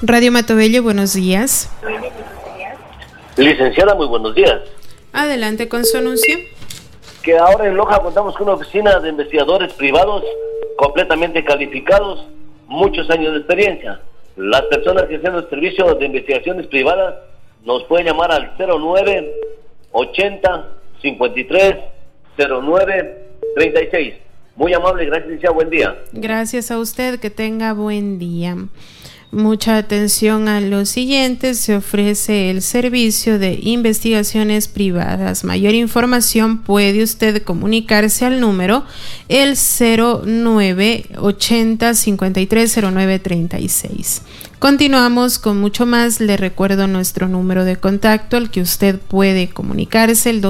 Radio Matobello, buenos días. Licenciada, muy buenos días. Adelante con su anuncio. Que ahora en Loja contamos con una oficina de investigadores privados completamente calificados, muchos años de experiencia. Las personas que hacen el servicio de investigaciones privadas nos pueden llamar al 09 80 53 09 36. Muy amable, gracias, licenciada, buen día. Gracias a usted, que tenga buen día. Mucha atención a lo siguiente: se ofrece el servicio de investigaciones privadas. Mayor información puede usted comunicarse al número el 09 80 53 09 36. Continuamos con mucho más. Le recuerdo nuestro número de contacto al que usted puede comunicarse, el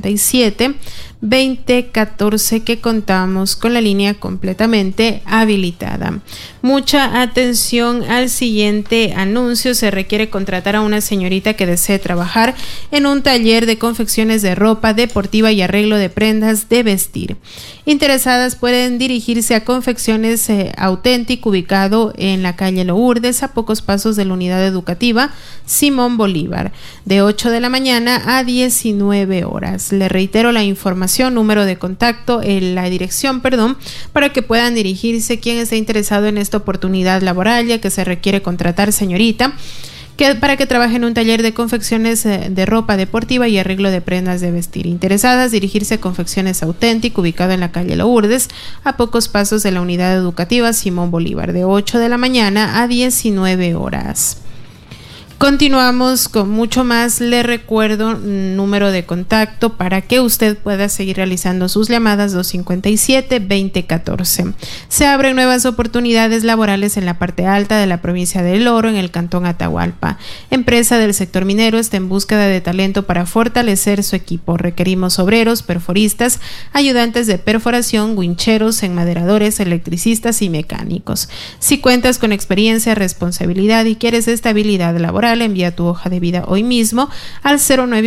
257-2014, que contamos con la línea completamente habilitada. Mucha atención al siguiente anuncio: se requiere contratar a una señorita que desee trabajar en un taller de confecciones de ropa deportiva y arreglo de prendas de vestir. Interesadas pueden dirigirse a Confecciones Auténtico, ubicado en la calle Lourdes, a pocos pasos de la unidad educativa Simón Bolívar, de 8 de la mañana a 19 horas. Le reitero la información, número de contacto, la dirección, para que puedan dirigirse quien esté interesado en esta oportunidad laboral, ya que se requiere contratar señorita para que trabaje en un taller de confecciones de ropa deportiva y arreglo de prendas de vestir. Interesadas, dirigirse a Confecciones Auténtico, ubicado en la calle Lourdes, a pocos pasos de la unidad educativa Simón Bolívar, de 8 de la mañana a 19 horas. Continuamos con mucho más. Le recuerdo número de contacto para que usted pueda seguir realizando sus llamadas: 257-2014. Se abren nuevas oportunidades laborales en la parte alta de la provincia del Oro, en el cantón Atahualpa. Empresa del sector minero está en búsqueda de talento para fortalecer su equipo. Requerimos obreros, perforistas, ayudantes de perforación, wincheros, enmaderadores, electricistas y mecánicos. Si cuentas con experiencia, responsabilidad y quieres estabilidad laboral, envía tu hoja de vida hoy mismo al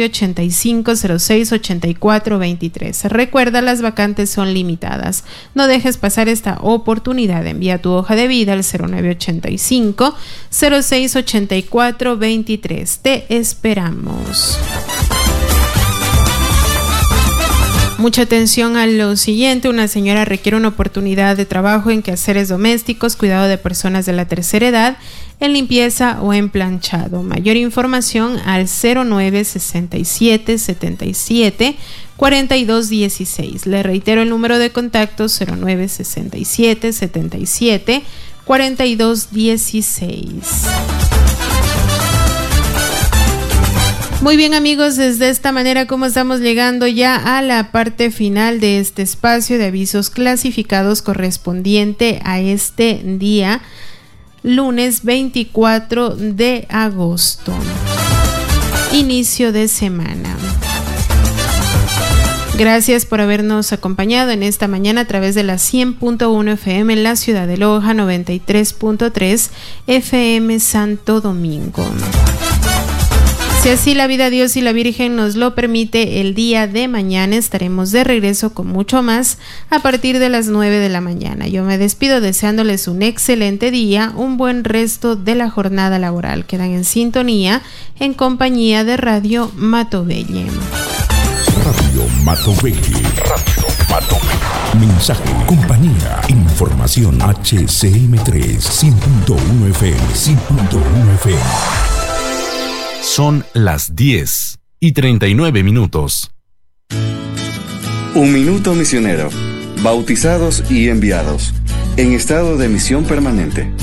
0985-068423. Recuerda, las vacantes son limitadas. No dejes pasar esta oportunidad. Envía tu hoja de vida al 0985-068423. Te esperamos. Mucha atención a lo siguiente: una señora requiere una oportunidad de trabajo en quehaceres domésticos, cuidado de personas de la tercera edad, en limpieza o en planchado. Mayor información al 0967 77 4216. Le reitero el número de contacto: 0967 77 4216. Muy bien, amigos, desde esta manera como estamos llegando ya a la parte final de este espacio de avisos clasificados correspondiente a este día, lunes 24 de agosto, inicio de semana. Gracias por habernos acompañado en esta mañana a través de la 100.1 FM en la ciudad de Loja, 93.3 FM Santo Domingo. Si así la vida, Dios y la Virgen nos lo permite, el día de mañana estaremos de regreso con mucho más a partir de las 9 de la mañana. Yo me despido deseándoles un excelente día, un buen resto de la jornada laboral. Quedan en sintonía en compañía de Radio Matobelle. Radio Matobelle. Radio Matobelle. Mensaje, compañía, información. HCM3, 100.1 FM, 100.1 FM. Son las 10:39. Un minuto misionero. Bautizados y enviados. En estado de misión permanente.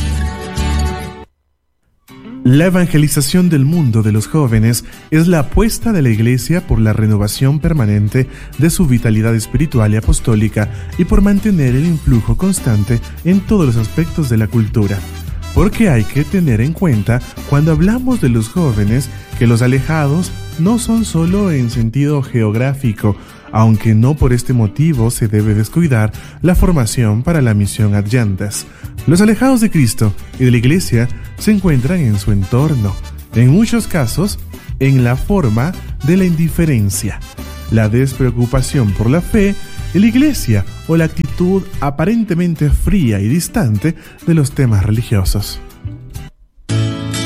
La evangelización del mundo de los jóvenes es la apuesta de la Iglesia por la renovación permanente de su vitalidad espiritual y apostólica y por mantener el influjo constante en todos los aspectos de la cultura. Porque hay que tener en cuenta, cuando hablamos de los jóvenes, que los alejados no son solo en sentido geográfico, aunque no por este motivo se debe descuidar la formación para la misión ad llantas. Los alejados de Cristo y de la Iglesia se encuentran en su entorno, en muchos casos en la forma de la indiferencia, la despreocupación por la fe y la Iglesia, o la actitud aparentemente fría y distante de los temas religiosos.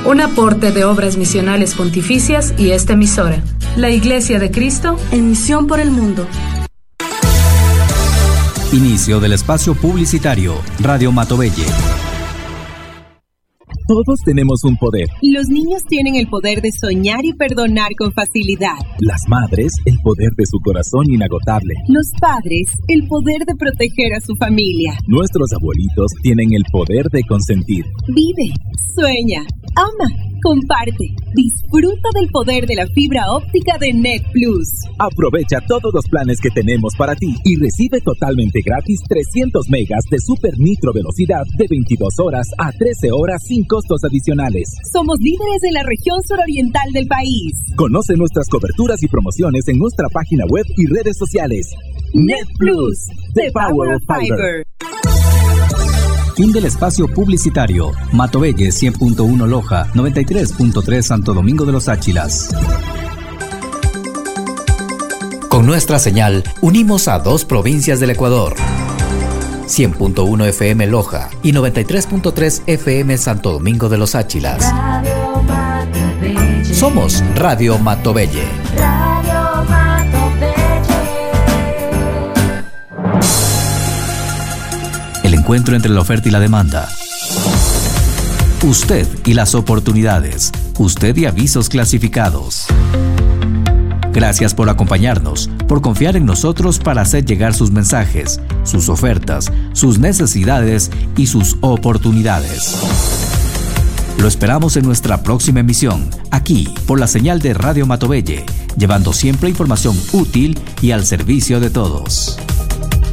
Un aporte de Obras Misionales Pontificias y esta emisora. La Iglesia de Cristo en misión por el mundo. Inicio del espacio publicitario. Radio Matobelle. Todos tenemos un poder. Los niños tienen el poder de soñar y perdonar con facilidad. Las madres, el poder de su corazón inagotable. Los padres, el poder de proteger a su familia. Nuestros abuelitos tienen el poder de consentir. Vive, sueña, ama, comparte. Disfruta del poder de la fibra óptica de Net Plus. Aprovecha todos los planes que tenemos para ti y recibe totalmente gratis 300 megas de super nitro velocidad de 22 horas a 13 horas sin costos adicionales. Somos líderes en la región suroriental del país. Conoce nuestras coberturas y promociones en nuestra página web y redes sociales. Net Plus, the power of fiber. Fin del espacio publicitario. Matobelle 100.1 Loja, 93.3 Santo Domingo de los Áchilas. Con nuestra señal, unimos a 2 provincias del Ecuador. 100.1 FM Loja y 93.3 FM Santo Domingo de los Áchilas. Somos Radio Matobelle. Radio Matobelle. El encuentro entre la oferta y la demanda. Usted y las oportunidades. Usted y avisos clasificados. Gracias por acompañarnos, por confiar en nosotros para hacer llegar sus mensajes, sus ofertas, sus necesidades y sus oportunidades. Lo esperamos en nuestra próxima emisión, aquí, por la señal de Radio Matobelle, llevando siempre información útil y al servicio de todos.